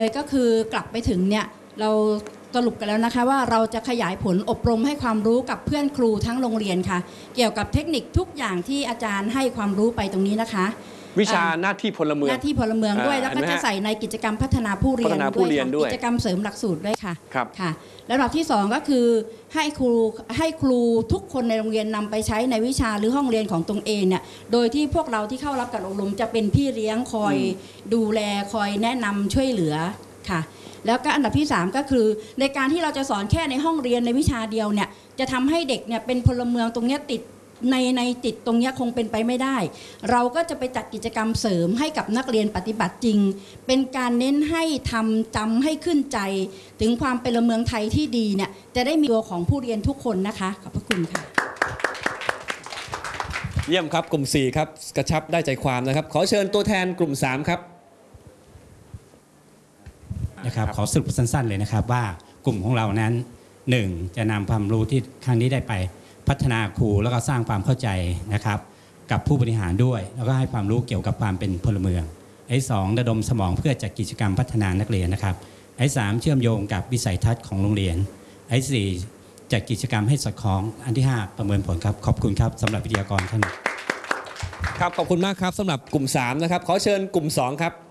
เลยก็คือกลับไปถึงเนี่ยเราสรุปกันแล้วนะคะว่าเราจะขยายผลอบรมให้ความรู้กับเพื่อนครูทั้งโรงเรียนค่ะเกี่ยวกับเทคนิคทุกอย่างที่อาจารย์ให้ความรู้ไปตรงนี้นะคะวิชาหน้าที่พลเมืองหน้าที่พลเมืองด้วยแล้วก็จะใส่ในกิจกรรมพัฒนาผู้เรียนด้วยกิจกรรมเสริมหลักสูตรด้วยค่ะค่ะแล้วระดับที่2ก็คือให้ครูทุกคนในโรงเรียนนำไปใช้ในวิชาหรือห้องเรียนของตนเองเนี่ยโดยที่พวกเราที่เข้ารับการอบรมจะเป็นพี่เลี้ยงคอยดูแลคอยแนะนำช่วยเหลือค่ะแล้วก็อันดับที่3ก็คือในการที่เราจะสอนแค่ในห้องเรียนในวิชาเดียวเนี่ยจะทำให้เด็กเนี่ยเป็นพลเมืองตรงนี้ติดในติดตรงนี้คงเป็นไปไม่ได้เราก็จะไปจัดกิจกรรมเสริมให้กับนักเรียนปฏิบัติจริงเป็นการเน้นให้ทำจำให้ขึ้นใจถึงความเป็นพลเมืองไทยที่ดีเนี่ยจะได้มีตัวของผู้เรียนทุกคนนะคะขอบพระคุณค่ะเยี่ยมครับกลุ่ม4ครับกระชับได้ใจความนะครับขอเชิญตัวแทนกลุ่ม3ครับนะครับขอสรุปสั้นๆเลยนะครับว่ากลุ่มของเรานั้น1จะนำความรู้ที่ครั้งนี้ได้ไปพัฒนาครูแล้วก็สร้างความเข้าใจนะครับกับผู้บริหารด้วยแล้วก็ให้ความรู้เกี่ยวกับความเป็นพลเมือง2ระดมสมองเพื่อจัดกิจกรรมพัฒนานักเรียนนะครับ3เชื่อมโยงกับวิสัยทัศน์ของโรงเรียน4จัดกิจกรรมให้สอดคล้องอันที่5ประเมินผลครับขอบคุณครับสำหรับวิทยากรท่านครับขอบคุณมากครับสำหรับกลุ่ม3นะครับขอเชิญกลุ่ม2ครับ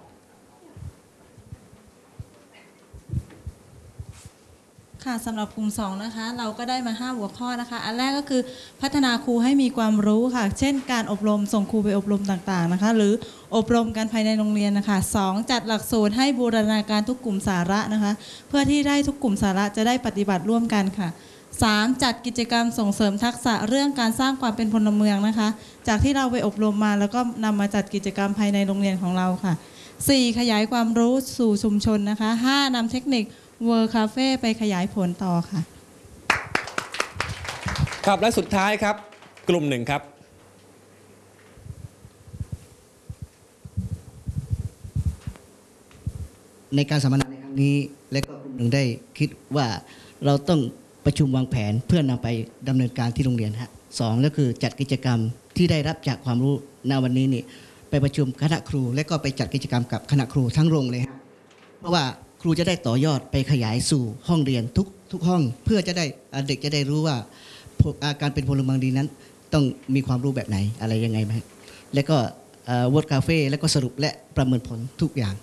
ค่ะสำหรับกลุ่ม2นะคะเราก็ได้มา5หัวข้อนะคะอันแรกก็คือพัฒนาครูให้มีความรู้ค่ะเช่นการอบรมส่งครูไปอบรมต่างๆนะคะหรืออบรมกันภายในโรงเรียนนะคะ2จัดหลักสูตรให้บูรณาการทุกกลุ่มสาระนะคะเพื่อที่ได้ทุกกลุ่มสาระจะได้ปฏิบัติร่วมกันค่ะ3จัดกิจกรรมส่งเสริมทักษะเรื่องการสร้างความเป็นพลเมืองนะคะจากที่เราไปอบรมมาแล้วก็นำมาจัดกิจกรรมภายในโรงเรียนของเราค่ะ4ขยายความรู้สู่ชุมชนนะคะ5นำเทคนิคเวิร์คาเฟ่ไปขยายผลต่อค่ะครับและสุดท้ายครับกลุ่ม1ครับในการสัมมนาในครั้งนี้และก็กลุ่มหนึ่งได้คิดว่าเราต้องประชุมวางแผนเพื่อนำไปดำเนินการที่โรงเรียนฮะ2ก็คือจัดกิจกรรมที่ได้รับจากความรู้ณวันนี้นี่ไปประชุมคณะครูและก็ไปจัดกิจกรรมกับคณะครูทั้งโรงเลยฮะเพราะว่าครูจะได้ต่อยอดไปขยายสู่ห้องเรียนทุกห้องเพื่อจะได้เด็กจะได้รู้ว่าการเป็นพลเมืองดีนั้นต้องมีความรู้แบบไหนอะไรยังไงไหมแล้วก็วอร์ดคาเฟ่แล้วก็สรุปและประเมินผลทุกอย่าง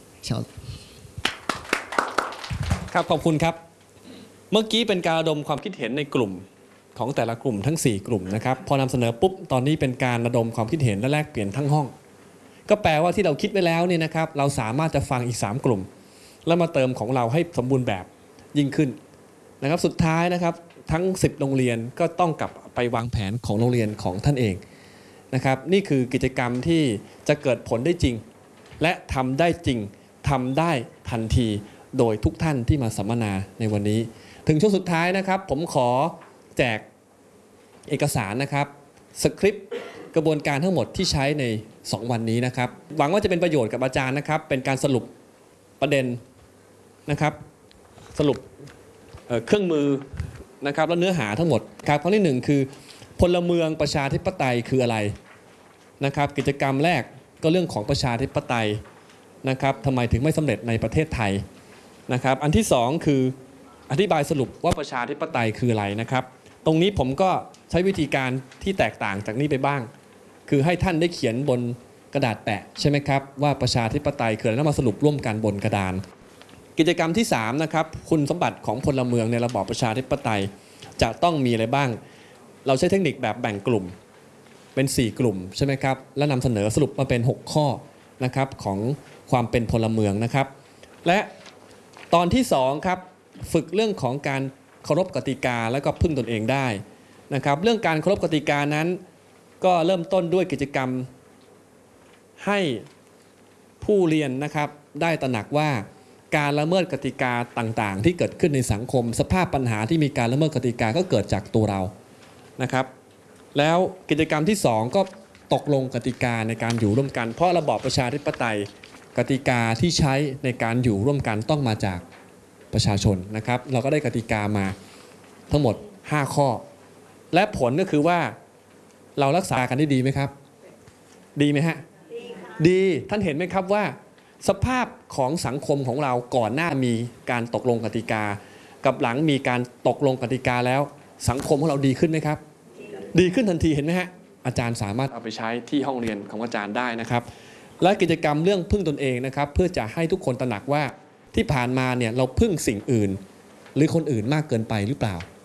ครับขอบคุณครับเมื่อกี้เป็นการระดมความคิดเห็นในกลุ่มของแต่ละกลุ่มทั้ง4กลุ่มนะครับพอนำเสนอปุ๊บตอนนี้เป็นการระดมความคิดเห็นและแลกเปลี่ยนทั้งห้องก็แปลว่าที่เราคิดไว้แล้วเนี่ยนะครับเราสามารถจะฟังอีก3กลุ่มแล้วมาเติมของเราให้สมบูรณ์แบบยิ่งขึ้นนะครับสุดท้ายนะครับทั้ง10โรงเรียนก็ต้องกลับไปวางแผนของโรงเรียนของท่านเองนะครับนี่คือกิจกรรมที่จะเกิดผลได้จริงและทำได้จริงทำได้ทันทีโดยทุกท่านที่มาสัมมนาในวันนี้ถึงช่วงสุดท้ายนะครับผมขอแจกเอกสารนะครับสคริปต์กระบวนการทั้งหมดที่ใช้ใน2วันนี้นะครับหวังว่าจะเป็นประโยชน์กับอาจารย์นะครับเป็นการสรุปประเด็นนะครับสรุปเครื่องมือนะครับและเนื้อหาทั้งหมดครับข้อที่1คือพลเมืองประชาธิปไตยคืออะไรนะครับกิจกรรมแรกก็เรื่องของประชาธิปไตยนะครับทำไมถึงไม่สำเร็จในประเทศไทยนะครับอันที่2คืออธิบายสรุปว่าประชาธิปไตยคืออะไรนะครับตรงนี้ผมก็ใช้วิธีการที่แตกต่างจากนี้ไปบ้างคือให้ท่านได้เขียนบนกระดาษแปะใช่ไหมครับว่าประชาธิปไตยคืออะไรแล้วมาสรุปร่วมกันบนกระดานกิจกรรมที่3นะครับคุณสมบัติของพลเมืองในระบอบประชาธิปไตยจะต้องมีอะไรบ้างเราใช้เทคนิคแบบแบ่งกลุ่มเป็น4กลุ่มใช่ไหมครับแล้วนำเสนอสรุปมาเป็น6ข้อนะครับของความเป็นพลเมืองนะครับและตอนที่2ครับฝึกเรื่องของการเคารพกติกาและก็พึ่งตนเองได้นะครับเรื่องการเคารพกติกานั้นก็เริ่มต้นด้วยกิจกรรมให้ผู้เรียนนะครับได้ตระหนักว่าการละเมิดกติกาต่างๆที่เกิดขึ้นในสังคมสภาพปัญหาที่มีการละเมิดกติกาก็เกิดจากตัวเรานะครับแล้วกิจกรรมที่2ก็ตกลงกติกาในการอยู่ร่วมกันเพราะระบอบประชาธิปไตยกติกาที่ใช้ในการอยู่ร่วมกันต้องมาจากประชาชนนะครับเราก็ได้กติกามาทั้งหมด5ข้อและผลก็คือว่าเรารักษากันได้ดีไหมครับดีไหมฮะดีท่านเห็นไหมครับว่าสภาพของสังคมของเราก่อนหน้ามีการตกลงกติกากับหลังมีการตกลงกติกาแล้วสังคมของเราดีขึ้นไหมครับดีขึ้นทันทีเห็นไหมฮะอาจารย์สามารถเอาไปใช้ที่ห้องเรียนของอาจารย์ได้นะครับและกิจกรรมเรื่องพึ่งตนเองนะครับเพื่อจะให้ทุกคนตระหนักว่าที่ผ่านมาเนี่ยเราพึ่งสิ่งอื่นหรือคนอื่นมากเกินไปหรือเปล่า